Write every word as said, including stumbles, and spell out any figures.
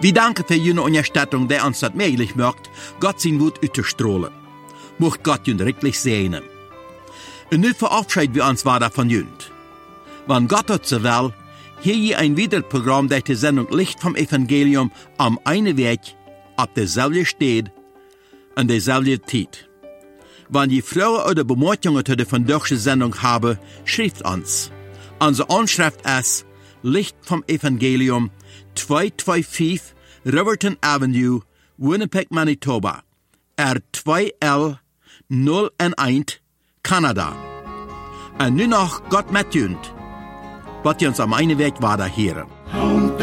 Wir danken für jene Unterstützung, die uns das möglich macht, Gott sein Wut auszustrahlen. Mocht Gott jün richtig segnen. Und nun verabschieden wir uns weiter von jünd. Wenn Gott hat so will, hier je ein Wiederprogramm, das die Sendung Licht vom Evangelium am einen Weg, ab derselbe steht, an derselbe Zeit. Wenn die Frauen oder Bemerkungen zu der von der Sendung haben, schreibt uns. Unsere Anschrift ist Licht vom Evangelium, zweihunderfünfundzwanzig Riverton Avenue, Winnipeg, Manitoba, R zwei L null eins, Kanada. Und nun noch Gott mit jünd, was uns am einen Weg weiter hören.